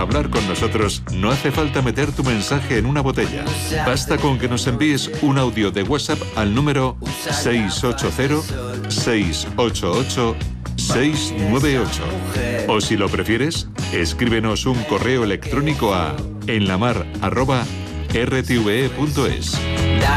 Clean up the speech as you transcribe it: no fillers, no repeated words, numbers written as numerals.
hablar con nosotros no hace falta meter tu mensaje en una botella. Basta con que nos envíes un audio de WhatsApp al número 680-688-698. O si lo prefieres, escríbenos un correo electrónico a enlamar@rtve.es.